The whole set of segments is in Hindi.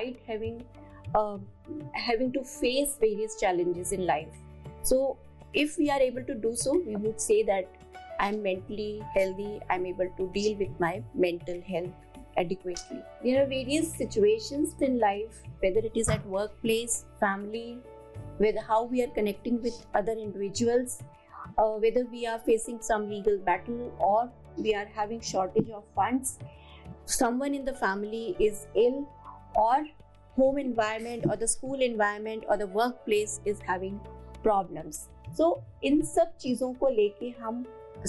despite having to face various challenges in life. So if we are able to do so, we would say that I'm mentally healthy, I'm able to deal with my mental health adequately. There are various situations in life, whether it is at workplace, family, whether how we are connecting with other individuals, whether we are facing some legal battle or we are having shortage of funds, someone in the family is ill, or home environment or the school environment or the workplace is having problems. So इन सब चीज़ों को लेके हम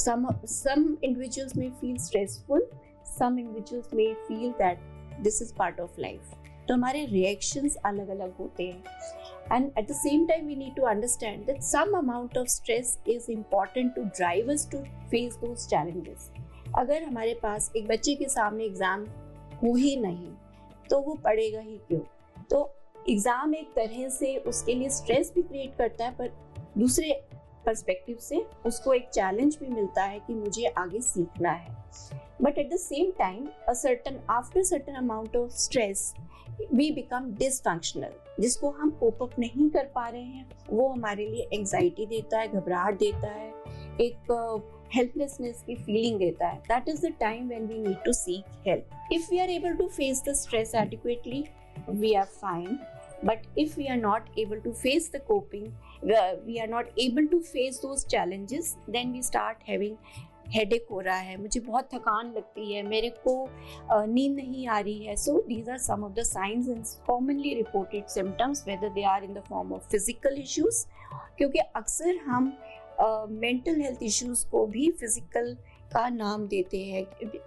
some individuals may feel stressful, some individuals may feel that this is part of life. तो हमारे reactions अलग अलग होते हैं. And at the same time, we need to understand that some amount of stress is important to drive us to face those challenges. अगर हमारे पास एक बच्चे के सामने एग्जाम हो ही नहीं तो वो पढ़ेगा ही क्यों? तो एग्जाम एक तरह से उसके लिए स्ट्रेस भी क्रिएट करता है, पर दूसरे पर्सपेक्टिव से उसको एक चैलेंज भी मिलता है कि मुझे आगे सीखना है. But at the same time after certain amount of stress we become dysfunctional, जिसको हम कोप अप नहीं कर पा रहे हैं. वो हमारे लिए एंग्जाइटी देता है, घबराहट देता है, एक helplessness की feeling देता है. That is the time when we need to seek help. If we are able to face the stress adequately, we are fine. But if we are not able to face the coping, we are not able to face those challenges, then we start having headache हो रहा है, मुझे बहुत थकान लगती है, मेरे को नींद नहीं आ रही है. So these are some of the signs and commonly reported symptoms, whether they are in the form of physical issues, क्योंकि अक्सर हम मेंटल हेल्थ इश्यूज को भी फिजिकल का नाम देते हैं.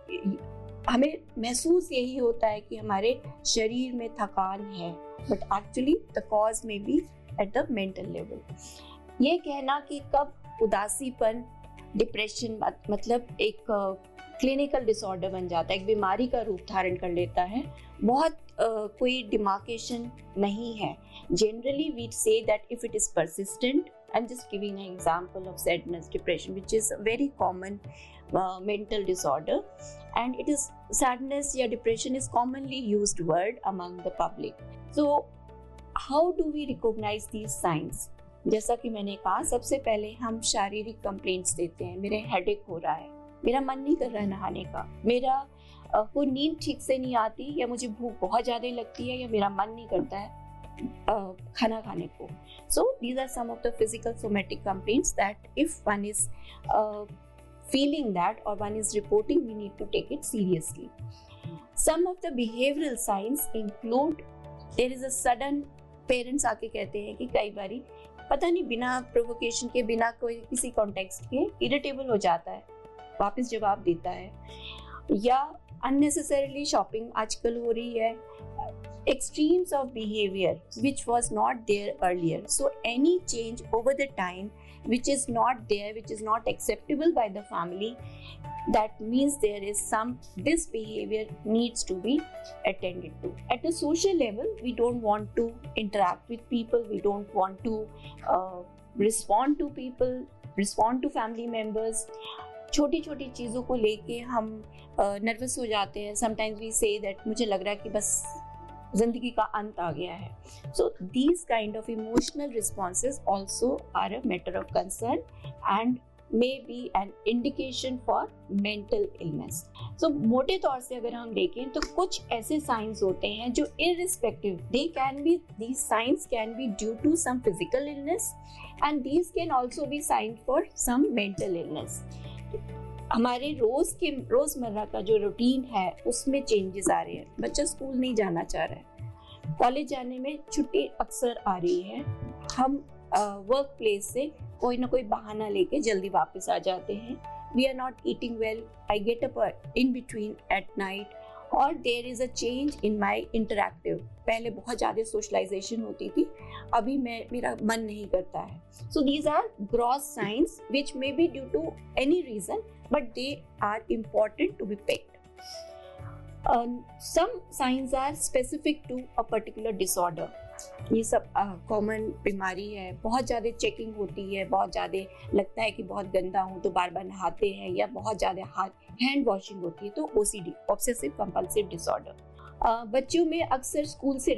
हमें महसूस यही होता है कि हमारे शरीर में थकान है, बट एक्चुअली द कॉज में B at the mental level. ये कहना कि कब उदासीपन, डिप्रेशन मतलब एक क्लिनिकल डिसऑर्डर बन जाता है, एक बीमारी का रूप धारण कर लेता है, बहुत कोई डिमार्केशन नहीं है. Generally we say that if it is persistent, I'm just giving an example of sadness, depression, which is a very common mental disorder, and it is sadness या depression is commonly used word among the public. So how do we recognize these signs? जैसा कि मैंने कहा, सबसे पहले हम शारीरिक कंप्लेंट्स देते हैं. मेरे हेडेक हो रहा है, मेरा मन नहीं कर रहा है नहाने का, मेरा कोई नींद ठीक से नहीं आती, या मुझे भूख बहुत ज़्यादा लगती है, या मेरा मन नहीं करता है खाना खाने को. So these are some of the physical somatic complaints that if one is feeling that or one is reporting, we need to take it seriously. Some of the behavioral signs include there is a sudden, parents आके कहते हैं कि कई बारी पता नहीं बिना प्रोवोकेशन के, बिना कोई किसी कॉन्टेक्स्ट के इरिटेबल हो जाता है, वापस जवाब देता है, या unnecessarily शॉपिंग आजकल हो रही है. Extremes of behavior which was not there earlier. So any change over the time which is not there, which is not acceptable by the family, that means there is this behavior needs to be attended to. At the social level, we don't want to interact with people, we don't want to respond to people, respond to family members. छोटी छोटी चीज़ों को लेके हम नर्वस हो जाते हैं. समटाइम्स वी से दैट मुझे लग रहा है कि बस जिंदगी का अंत आ गया है. So these kind of emotional responses also are a matter of concern and may be an indication for mental illness. सो मोटे तौर से अगर हम देखें तो कुछ ऐसे साइंस होते हैं जो irrespective, these signs can be due to some physical illness and these can also be signs for some mental illness. हमारे रोजमर्रा का जो रूटीन है उसमें चेंजेस आ रहे हैं. बच्चा स्कूल नहीं जाना चाह रहा है, कॉलेज जाने में छुट्टी अक्सर आ रही है, हम वर्क प्लेस से कोई ना कोई बहाना लेके जल्दी वापस आ जाते हैं. We are not eating well, I get up in between at night, और there is a change in my interactive. पहले बहुत ज़्यादा सोशलाइजेशन होती थी, अभी मेरा मन नहीं करता है. So these are gross science which may be due to any reason, but they are important to be picked. Some signs are specific to a particular disorder. ये सब कॉमन बीमारी है, बहुत ज़्यादा चेकिंग होती है, बहुत ज़्यादा लगता है कि बहुत गंदा हूँ तो बार बार नहाते हैं, या बहुत ज़्यादा हैंड वॉशिंग होती है तो OCD, ऑब्सेसिव कंपल्सिव डिसऑर्डर. बच्चों में अक्सर स्कूल से